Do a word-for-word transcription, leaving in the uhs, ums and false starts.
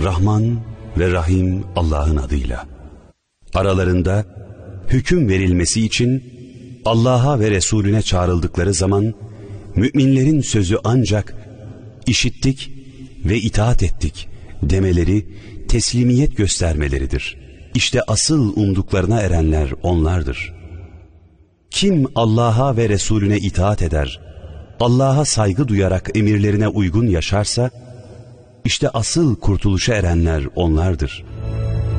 Rahman ve Rahim Allah'ın adıyla. Aralarında hüküm verilmesi için Allah'a ve Resulüne çağrıldıkları zaman müminlerin sözü ancak işittik ve itaat ettik demeleri, teslimiyet göstermeleridir. İşte asıl umduklarına erenler onlardır. Kim Allah'a ve Resulüne itaat eder, Allah'a saygı duyarak emirlerine uygun yaşarsa, işte asıl kurtuluşa erenler onlardır.